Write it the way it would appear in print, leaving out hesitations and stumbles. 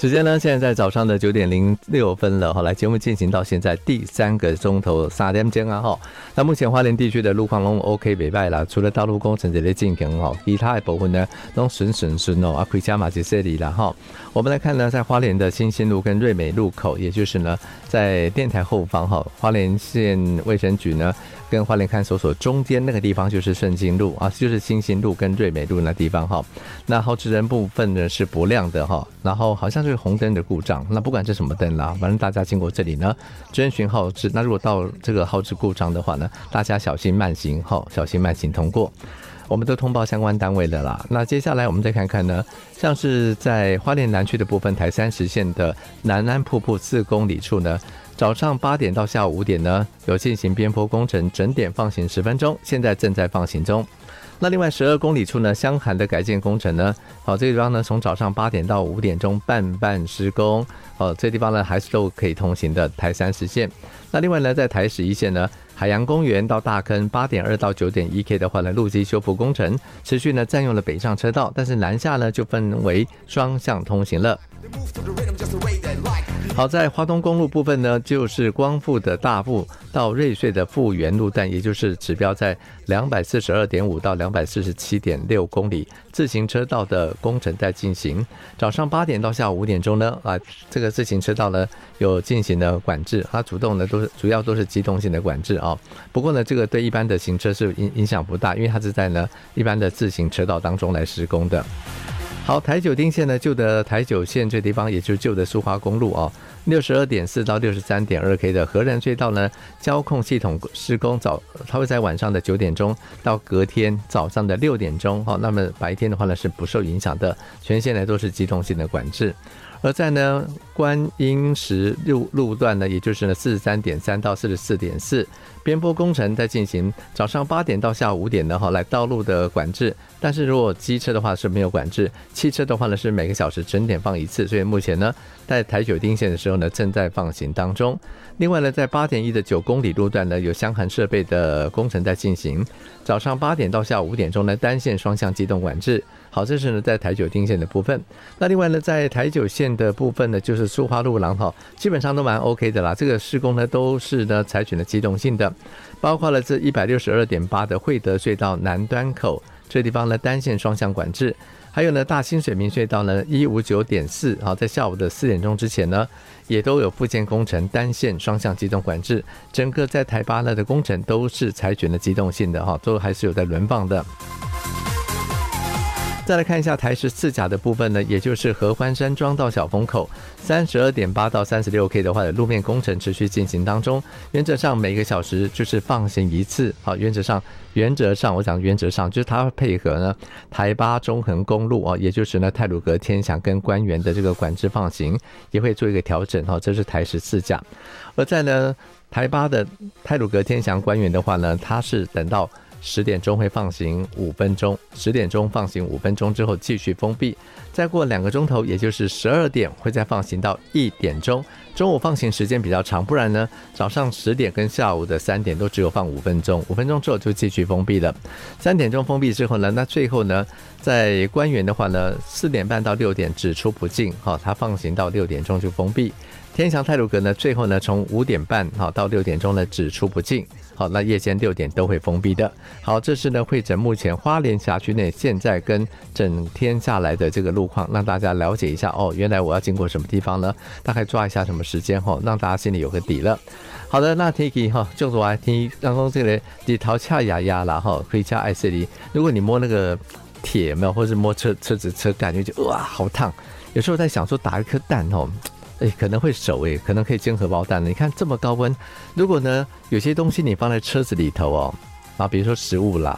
时间呢，现在在早上的9:06了哈。来，节目进行到现在第3个钟头3点钟啊哈。那目前花莲地区的路况都 OK 不错啦，除了道路工程在进行哈，其他的部分呢都顺哦，啊，开车嘛就顺利啦哈。我们来看呢，在花莲的新兴路跟瑞美路口，也就是呢在电台后方哈，花莲县卫生局呢跟花莲看守所中间那个地方就是顺兴路啊，就是新兴路跟瑞美路那地方哈。那后置灯部分呢是不亮的哈，然后好像是红灯的故障，那不管是什么灯啦，反正大家经过这里呢遵循号志，那如果到这个号志故障的话呢，大家小心慢行哈，小心慢行通过。我们都通报相关单位了啦。那接下来我们再看看呢，像是在花莲南区的部分，台30线的南安瀑布4公里处呢，早上8点到下午5点呢，有进行边坡工程，整点放行10分钟，现在正在放行中。那另外12公里处呢，香涵的改建工程呢，这个地方呢，从早上8点到5点钟半施工，这个地方呢还是都可以通行的台30线。那另外呢，在台11线呢，海洋公园到大坑8.2到9.1K 的话呢，路基修复工程持续呢占用了北上车道，但是南下呢就分为双向通行了。好，在花东公路部分呢，就是光复的大富到瑞穗的富源路段，也就是指标在242.5到247.6公里，自行车道的工程在进行。早上8点到下午5点钟呢，这个自行车道呢有进行了管制，它主要都是机动性的管制啊。不过呢，这个对一般的行车是影响不大，因为它是在呢一般的自行车道当中来施工的。好，台九丁线呢，旧的台九线这地方，也就是旧的苏花公路62.4到63.2K 的河人隧道呢，交控系统施工它会在晚上的9点钟到隔天早上的6点钟，那么白天的话呢是不受影响的，全线呢都是机动性的管制。而在呢观音石路段呢，也就是呢43.3到44.4，边坡工程在进行，早上8点到下午5点呢，来道路的管制，但是如果机车的话是没有管制，汽车的话呢是每个小时整点放一次，所以目前呢在台九丁线的时候呢正在放行当中。另外呢，在8.1的9公里路段呢，有香涵设备的工程在进行，早上8点到下午5点钟呢单线双向机动管制。好，这是呢在台九丁线的部分。那另外呢，在台九线的部分呢，就是苏花路廊基本上都蛮 OK 的啦。这个施工呢都是呢采取了机动性的，包括了这162.8的惠德隧道南端口这地方呢单线双向管制，还有呢大兴水明隧道呢159.4，在下午的4点钟之前呢，也都有复建工程单线双向机动管制。整个在台8呢的工程都是采取了机动性的都还是有在轮放的。再来看一下台14甲的部分呢，也就是合欢山庄到小峰口32.8到36K 的话，路面工程持续进行当中，原则上每个小时就是放行一次。好，原则上我讲原则上就是它配合呢台8中横公路也就是呢太鲁阁天祥跟官园的这个管制放行，也会做一个调整这是台14甲。而在呢台8的太鲁阁天祥官园的话呢，它是等到10点钟会放行5分钟，10点钟放行5分钟之后继续封闭，再过2个钟头，也就是12点会再放行到1点钟。中午放行时间比较长，不然呢早上10点跟下午的3点都只有放5分钟，5分钟之后就继续封闭了。3点钟封闭之后呢，那最后呢在官园的话呢4点半到6点只出不进，它放行到6点钟就封闭。天祥太鲁阁呢最后呢从5点半到6点钟呢只出不进，好，那夜间6点都会封闭的。好，这是呢会诊目前花莲辖区内现在跟整天下来的这个路况，让大家了解一下原来我要经过什么地方呢，大概抓一下什么时间让大家心里有个底了。好的，那 Tiki 就是我来听刚刚这个你陶恰雅雅啦可以加爱色里，如果你摸那个铁有没有，或是摸车子车盖，你就觉得哇好烫。有时候在想说打一颗蛋可能会熟可能可以煎荷包蛋。你看这么高温，如果呢有些东西你放在车子里头比如说食物啦